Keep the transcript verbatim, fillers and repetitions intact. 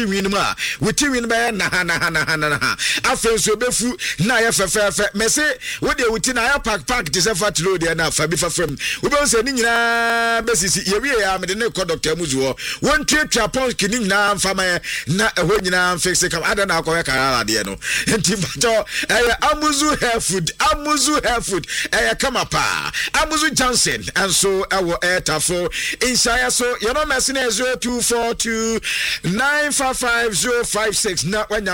winima wuti winima na ha na ha na ha na ha afen so befu na ya fefefe mese wo de wuti na ya pack pack te se fat load ya na fa bi fa frem wo be se ni nyina besisi ye wie ya me de ne ko doctor muzuo won twetwa pon kini nyina mfa ma na ho nyina fixe kam ada na akọ ya kara de no enti bato eh amuzu hair food amuzu hair food eh kama pa amuzu Johnson and so ewo etafo insaya so you know message zero two four two nine five five zero five six na